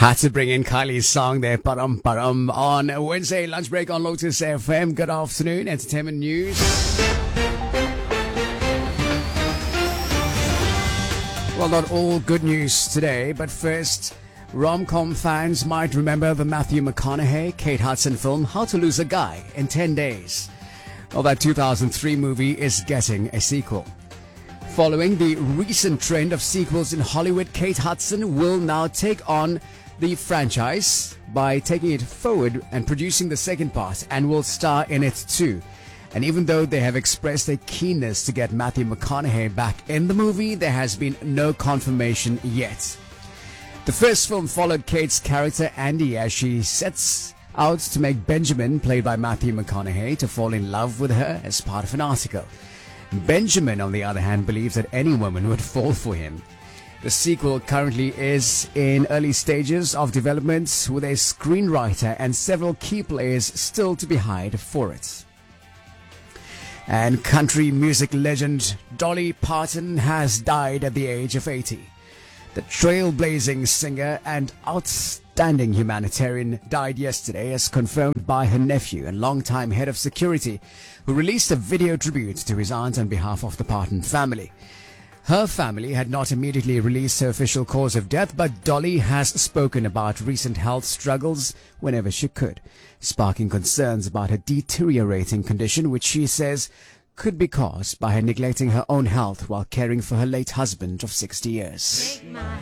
Had to bring in Kylie's song there, Param Param, on Wednesday lunch break on Lotus FM. Good afternoon, entertainment news. Well, not all good news today, but first, rom-com fans might remember the Matthew McConaughey, Kate Hudson film How to Lose a Guy in 10 Days. Well, that 2003 movie is getting a sequel. Following the recent trend of sequels in Hollywood, Kate Hudson will now take on the franchise by taking it forward and producing the second part, and will star in it too. And even though they have expressed a keenness to get Matthew McConaughey back in the movie, there has been no confirmation yet. The first film followed Kate's character Andy as she sets out to make Benjamin, played by Matthew McConaughey, to fall in love with her as part of an article. Benjamin, on the other hand, believes that any woman would fall for him. The sequel currently is in early stages of development, with a screenwriter and several key players still to be hired for it. And country music legend Dolly Parton has died at the age of 80. The trailblazing singer and outstanding humanitarian died yesterday, as confirmed by her nephew and longtime head of security, who released a video tribute to his aunt on behalf of the Parton family. Her family had not immediately released her official cause of death, but Dolly has spoken about recent health struggles whenever she could, sparking concerns about her deteriorating condition, which she says could be caused by her neglecting her own health while caring for her late husband of 60 years.